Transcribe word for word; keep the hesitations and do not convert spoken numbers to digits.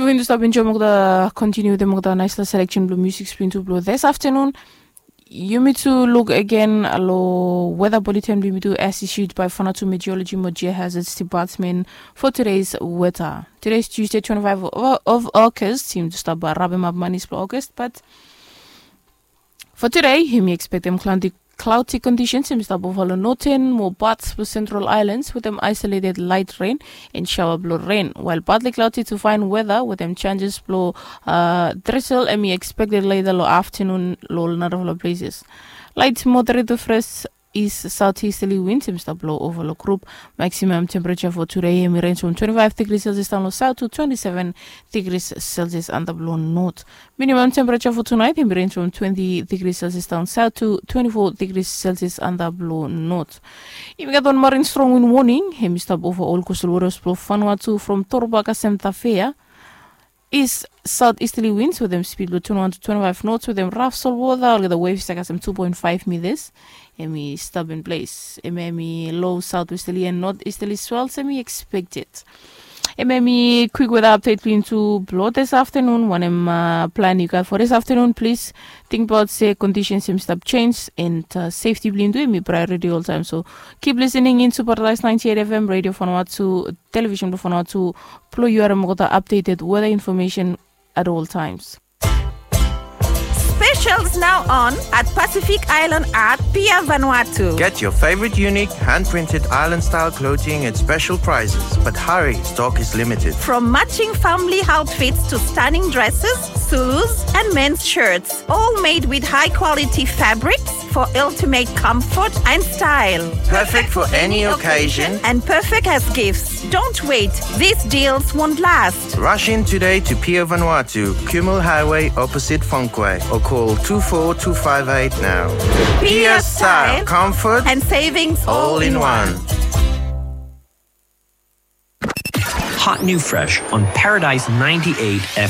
vindo stop enjoy magda continue the magda nice la selection blue music spin to blue this afternoon. You need to look again at the weather bulletin we do as issued by Fonatu Meteorology Mojia Hazards Department for today's weather. Today's Tuesday, twenty-fifth of August. Seems to start by Rabim Abmanis for August, but for today, you may expect them cloudy, cloudy conditions in Mister Buffalo Northern, more parts for Central Islands with them isolated light rain and shower blow rain, while partly cloudy to fine weather with them changes blow uh, drizzle and we expected later low afternoon low number of places. Light moderate to fresh east southeasterly winds seems to blow over the group. Maximum temperature for today may range from twenty-five degrees Celsius down low south to twenty-seven degrees Celsius under blow north. Minimum temperature for tonight may range from twenty degrees Celsius down south to twenty-four degrees Celsius under blow north. If we get on marine strong wind warning, he may stop over all coastal waters blow Vanuatu from Torbaca Santa Fe. Is southeasterly winds with them speed below twenty-one to twenty-five knots with them rough salt water. The waves take us some two point five meters. Emi stub in place. Emi low southwesterly and northeasterly swells. Emi expected. Emi quick weather update into blow this afternoon. When I'm uh, plan you got for this afternoon, please think about say conditions seem to change and uh, safety blind do me priority all time. So keep listening in Super Lights ninety-eight F M radio Vanuatu television Vanuatu. Plo you are more updated weather information at all times. Specials now on at Pacific Island Art Pier Vanuatu. Get your favorite unique hand-printed island-style clothing at special prices. But hurry, stock is limited. From matching family outfits to stunning dresses, sulus, and men's shirts. All made with high-quality fabrics for ultimate comfort and style. Perfect for any occasion. And perfect as gifts. Don't wait. These deals won't last. Rush in today to Pier Vanuatu, Kumul Highway opposite Funkway. Or call two four two five eight now. Pier style, comfort, and savings all, all in one. Hot New Fresh on Paradise ninety-eight F M.